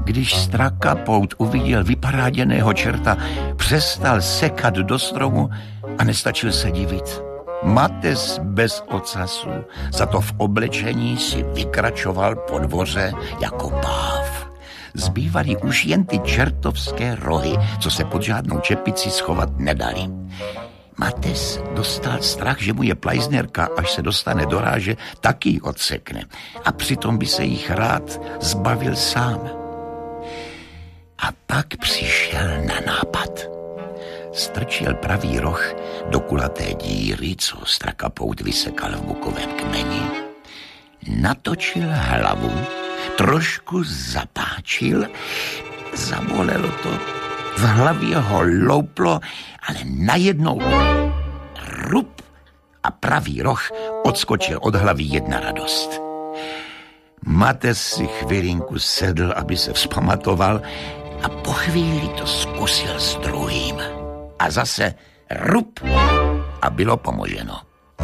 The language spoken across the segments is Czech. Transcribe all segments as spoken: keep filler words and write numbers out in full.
Když Strakapout uviděl vyparáděného čerta, přestal sekat do stromu a nestačil se divit. Mates bez ocasu, za to v oblečení si vykračoval po dvoře jako páv. Zbývaly už jen ty čertovské rohy, co se pod žádnou čepici schovat nedali. Mates dostal strach, že mu je plajznerka, až se dostane do ráže, taky ji odsekne. A přitom by se jich rád zbavil sám. A pak přišel na nápad. Strčil pravý roh do kulaté díry, co Strakapout vysekal v bukovém kmeni. Natočil hlavu, trošku zapáčil, zabolelo to, v hlavě ho louplo, ale najednou rup a pravý roh odskočil od hlavy jedna radost. Mates si chvilinku sedl, aby se vzpamatoval, a po chvíli to zkusil s druhým. A zase rup a bylo pomoženo.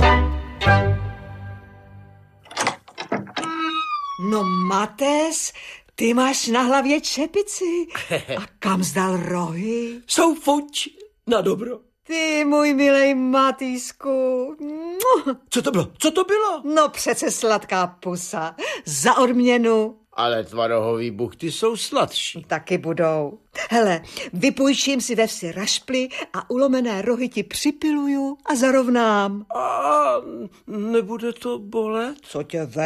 No Mates, ty máš na hlavě čepici. A kam zdal rohy? Jsou fuč na dobro. Ty, můj milej Matýsku. Co to bylo? Co to bylo? No přece sladká pusa. Za odměnu. Ale tvarohový buchty jsou sladší. Taky budou. Hele, vypůjčím si ve vsi rašply a ulomené rohy ti připiluju a zarovnám. A nebude to bolet? Co tě